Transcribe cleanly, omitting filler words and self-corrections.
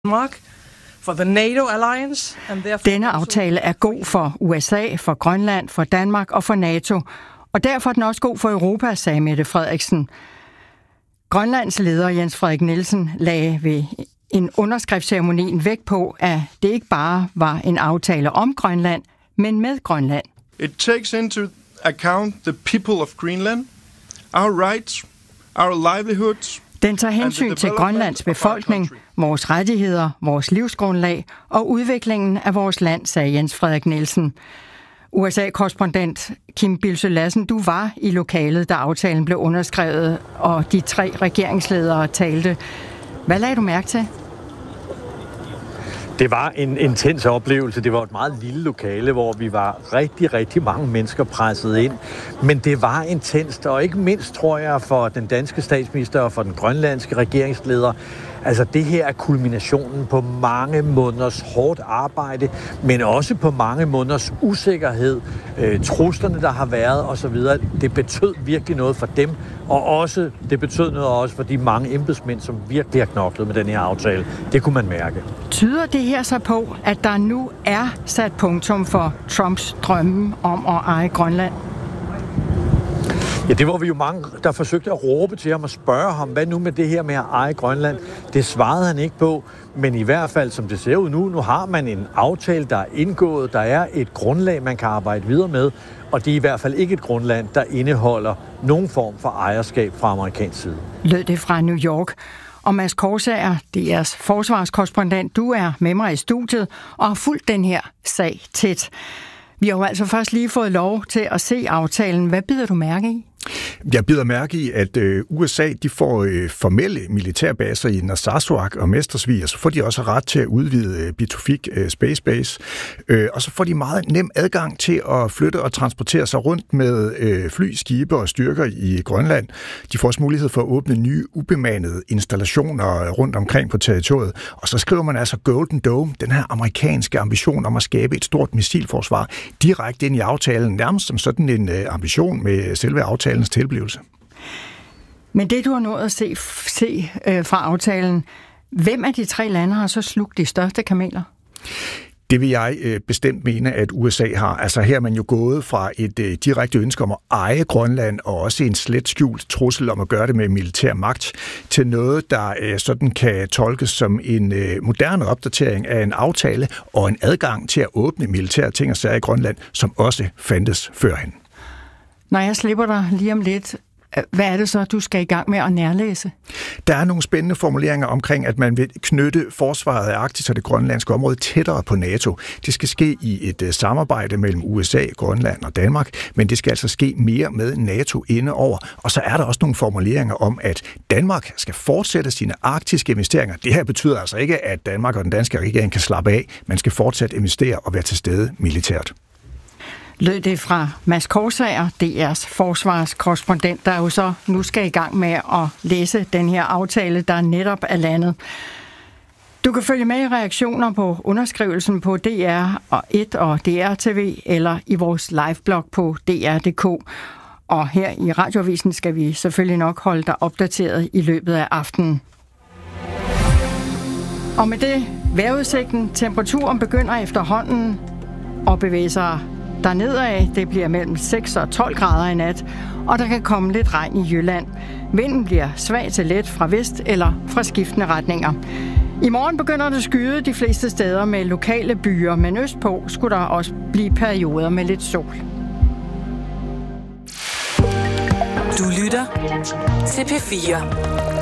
for the NATO alliance, and denne aftale er god for USA, for Grønland, for Danmark og for NATO, og derfor er den også god for Europa, sagde Mette Frederiksen. Grønlands leder Jens Frederik Nielsen lagde ved en underskriftsceremoni vægt på, at det ikke bare var en aftale om Grønland, men med Grønland. It takes into account the people of Greenland, our rights, our livelihoods. Den tager hensyn til Grønlands befolkning, vores rettigheder, vores livsgrundlag og udviklingen af vores land, sagde Jens Frederik Nielsen. USA-korrespondent Kim Bildsøe Lassen, du var i lokalet, da aftalen blev underskrevet, og de 3 regeringsledere talte. Hvad lagde du mærke til? Det var en intens oplevelse. Det var et meget lille lokale, hvor vi var rigtig, rigtig mange mennesker presset ind. Men det var intenst, og ikke mindst, tror jeg, for den danske statsminister og for den grønlandske regeringsleder. Altså, det her er kulminationen på mange måneders hårdt arbejde, men også på mange måneders usikkerhed, truslerne, der har været osv. Det betød virkelig noget for dem, og også, det betød noget også for de mange embedsmænd, som virkelig har knoklet med den her aftale. Det kunne man mærke. Tyder det her så på, at der nu er sat punktum for Trumps drømme om at eje Grønland? Ja, det var vi jo mange, der forsøgte at råbe til ham og spørge ham, hvad nu med det her med at eje Grønland? Det svarede han ikke på, men i hvert fald, som det ser ud nu har man en aftale, der er indgået, der er et grundlag, man kan arbejde videre med, og det er i hvert fald ikke et grundlag, der indeholder nogen form for ejerskab fra amerikansk side. Lød det fra New York. Og Mads Korsager, DR's forsvarskorrespondent, du er med mig i studiet og har fulgt den her sag tæt. Vi har jo altså først lige fået lov til at se aftalen. Hvad bider du mærke i? Jeg bider mærke i, at USA de får formelle militærbaser i Narsarsuaq og Mestersvig, og så får de også ret til at udvide Pituffik Space Base. Og så får de meget nem adgang til at flytte og transportere sig rundt med fly, skibe og styrker i Grønland. De får også mulighed for at åbne nye ubemandede installationer rundt omkring på territoriet. Og så skriver man altså Golden Dome, den her amerikanske ambition om at skabe et stort missilforsvar, direkte ind i aftalen, nærmest som sådan en ambition med selve aftalens tilblivelse. Men det, du har nået at se fra aftalen, hvem af de 3 lande har så slugt de største kameler? Det vil jeg bestemt mene, at USA har. Altså her er man jo gået fra et direkte ønske om at eje Grønland, og også en slet skjult trussel om at gøre det med militær magt, til noget, der sådan kan tolkes som en moderne opdatering af en aftale og en adgang til at åbne militære ting og sager i Grønland, som også fandtes førhen. Når jeg slipper dig lige om lidt, hvad er det så, du skal i gang med at nærlæse? Der er nogle spændende formuleringer omkring, at man vil knytte forsvaret af Arktis og det grønlandske område tættere på NATO. Det skal ske i et samarbejde mellem USA, Grønland og Danmark, men det skal altså ske mere med NATO indeover. Og så er der også nogle formuleringer om, at Danmark skal fortsætte sine arktiske investeringer. Det her betyder altså ikke, at Danmark og den danske regering kan slappe af. Man skal fortsat investere og være til stede militært. Lød det fra Mads Korsager, DR's forsvarskorrespondent, der jo så nu skal i gang med at læse den her aftale, der netop er landet. Du kan følge med i reaktioner på underskrivelsen på DR1 og DR-TV eller i vores liveblog på dr.dk. Og her i Radioavisen skal vi selvfølgelig nok holde dig opdateret i løbet af aftenen. Og med det vejrudsigten, temperaturen begynder efterhånden at bevæge sig dernedad. Det bliver mellem 6 og 12 grader i nat, og der kan komme lidt regn i Jylland. Vinden bliver svag til let fra vest eller fra skiftende retninger. I morgen begynder det skyde de fleste steder med lokale byer, men østpå skulle der også blive perioder med lidt sol. Du lytter til P4.